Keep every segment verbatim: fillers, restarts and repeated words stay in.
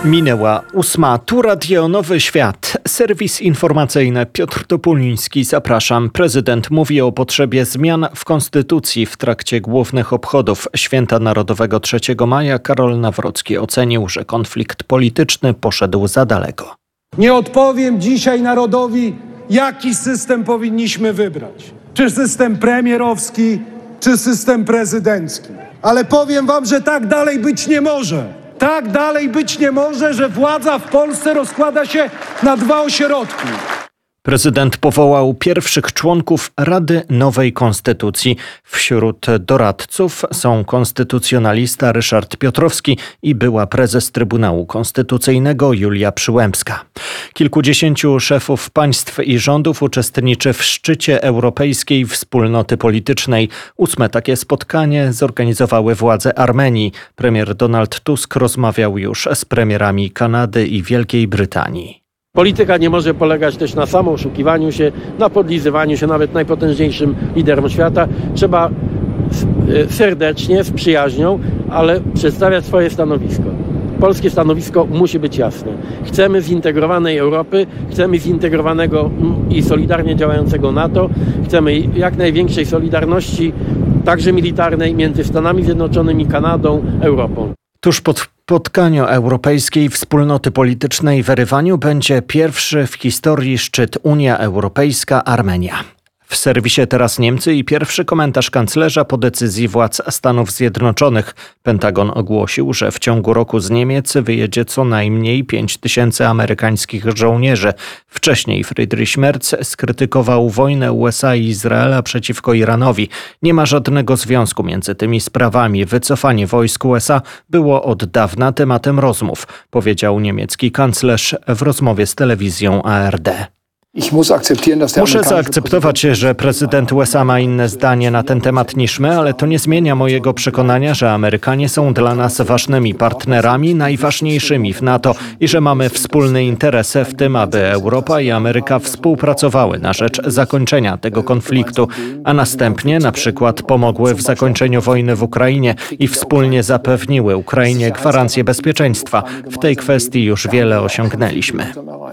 Minęła ósma. Tu Radio Nowy Świat. Serwis informacyjny Piotr Topuliński. Zapraszam. Prezydent mówi o potrzebie zmian w Konstytucji w trakcie głównych obchodów Święta Narodowego trzeciego maja. Karol Nawrocki ocenił, że konflikt polityczny poszedł za daleko. Nie odpowiem dzisiaj narodowi, jaki system powinniśmy wybrać. Czy system premierowski, czy system prezydencki. Ale powiem wam, że tak dalej być nie może. Tak dalej być nie może, że władza w Polsce rozkłada się na dwa ośrodki. Prezydent powołał pierwszych członków Rady Nowej Konstytucji. Wśród doradców są konstytucjonalista Ryszard Piotrowski i była prezes Trybunału Konstytucyjnego Julia Przyłębska. Kilkudziesięciu szefów państw i rządów uczestniczy w szczycie Europejskiej Wspólnoty Politycznej. Ósme takie spotkanie zorganizowały władze Armenii. Premier Donald Tusk rozmawiał już z premierami Kanady i Wielkiej Brytanii. Polityka nie może polegać też na samooszukiwaniu się, na podlizywaniu się nawet najpotężniejszym liderom świata. Trzeba serdecznie, z przyjaźnią, ale przedstawiać swoje stanowisko. Polskie stanowisko musi być jasne. Chcemy zintegrowanej Europy, chcemy zintegrowanego i solidarnie działającego NATO, chcemy jak największej solidarności, także militarnej, między Stanami Zjednoczonymi, Kanadą, Europą. Tuż po spotkaniu Europejskiej Wspólnoty Politycznej w Erywaniu będzie pierwszy w historii szczyt Unia Europejska-Armenia. W serwisie Teraz Niemcy i pierwszy komentarz kanclerza po decyzji władz Stanów Zjednoczonych. Pentagon ogłosił, że w ciągu roku z Niemiec wyjedzie co najmniej pięć tysięcy amerykańskich żołnierzy. Wcześniej Friedrich Merz skrytykował wojnę U S A i Izraela przeciwko Iranowi. Nie ma żadnego związku między tymi sprawami. Wycofanie wojsk U S A było od dawna tematem rozmów, powiedział niemiecki kanclerz w rozmowie z telewizją A R D. Muszę zaakceptować, że prezydent U S A ma inne zdanie na ten temat niż my, ale to nie zmienia mojego przekonania, że Amerykanie są dla nas ważnymi partnerami, najważniejszymi w NATO i że mamy wspólny interes w tym, aby Europa i Ameryka współpracowały na rzecz zakończenia tego konfliktu, a następnie na przykład pomogły w zakończeniu wojny w Ukrainie i wspólnie zapewniły Ukrainie gwarancję bezpieczeństwa. W tej kwestii już wiele osiągnęliśmy.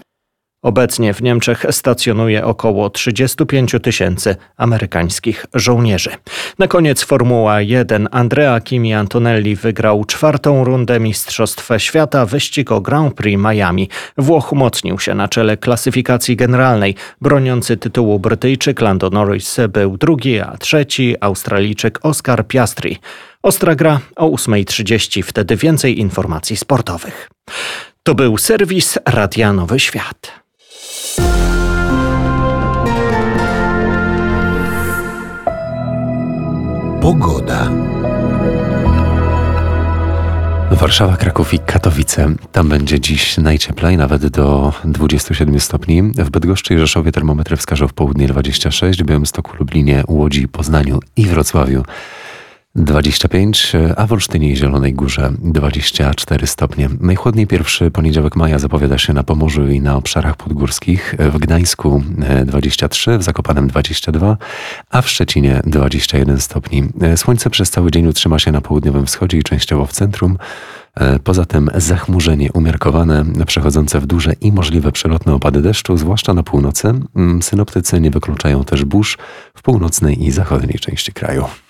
Obecnie w Niemczech stacjonuje około trzydzieści pięć tysięcy amerykańskich żołnierzy. Na koniec Formuła jeden. Andrea Kimi Antonelli wygrał czwartą rundę Mistrzostw Świata wyścig o Grand Prix Miami. Włoch umocnił się na czele klasyfikacji generalnej. Broniący tytułu Brytyjczyk Lando Norris był drugi, a trzeci Australijczyk Oscar Piastri. Ostra gra o ósma trzydzieści. Wtedy więcej informacji sportowych. To był serwis Radia Nowy Świat. Pogoda. Warszawa, Kraków i Katowice. Tam będzie dziś najcieplej, nawet do dwudziestu siedmiu stopni. W Bydgoszczy i Rzeszowie termometry wskażą w południe dwadzieścia sześć, w Białymstoku, Lublinie, Łodzi, Poznaniu i Wrocławiu dwadzieścia pięć, a w Olsztynie i Zielonej Górze dwadzieścia cztery stopnie. Najchłodniej pierwszy poniedziałek maja zapowiada się na Pomorzu i na obszarach podgórskich. W Gdańsku dwadzieścia trzy, w Zakopanem dwadzieścia dwa, a w Szczecinie dwadzieścia jeden stopni. Słońce przez cały dzień utrzyma się na południowym wschodzie i częściowo w centrum. Poza tym zachmurzenie umiarkowane, przechodzące w duże i możliwe przelotne opady deszczu, zwłaszcza na północy. Synoptycy nie wykluczają też burz w północnej i zachodniej części kraju.